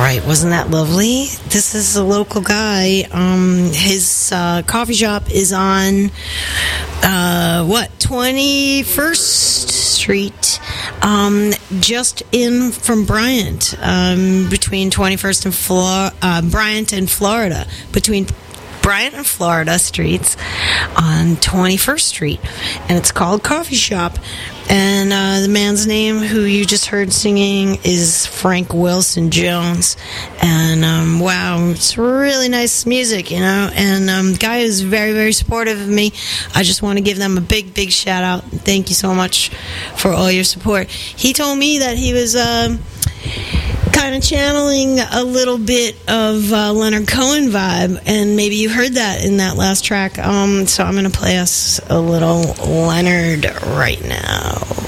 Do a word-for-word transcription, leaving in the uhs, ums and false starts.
right, wasn't that lovely? This is a local guy. Um, his uh, coffee shop is on, uh, what, twenty-first Street, um, just in from Bryant, um, between twenty-first and Flor- uh, Bryant and Florida, between Bryant and Florida streets on twenty-first Street, and it's called Coffee Shop. And uh, the man's name who you just heard singing is Frank Wilson Jones. And um, wow, it's really nice music, you know. And um, the guy is very, very supportive of me. I just want to give them a big, big shout out. Thank you so much for all your support. He told me that he was Uh, kind of channeling a little bit of uh, Leonard Cohen vibe, and maybe you heard that in that last track. Um, so I'm going to play us a little Leonard right now.